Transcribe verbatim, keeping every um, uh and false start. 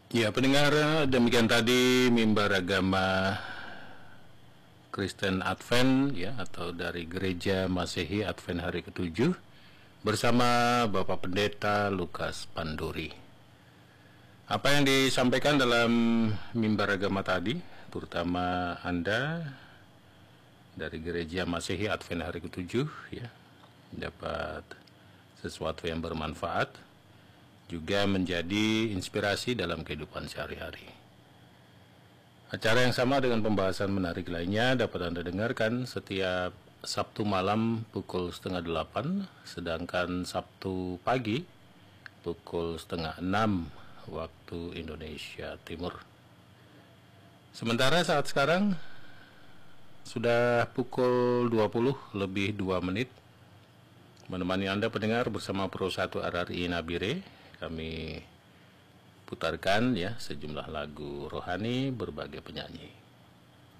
Ya, pendengar, demikian tadi mimbar agama Kristen Advent ya, atau dari Gereja Masehi Advent hari ketujuh bersama Bapak Pendeta Lukas Panduri. Apa yang disampaikan dalam mimbar agama tadi, terutama Anda dari Gereja Masehi Advent hari ketujuh ya, dapat sesuatu yang bermanfaat, juga menjadi inspirasi dalam kehidupan sehari-hari. Acara yang sama dengan pembahasan menarik lainnya dapat Anda dengarkan setiap Sabtu malam pukul setengah delapan, sedangkan Sabtu pagi pukul setengah enam waktu Indonesia Timur. Sementara saat sekarang sudah pukul dua puluh lebih dua menit. Menemani Anda pendengar bersama Pro satu R R I Nabire, kami putarkan ya sejumlah lagu rohani berbagai penyanyi.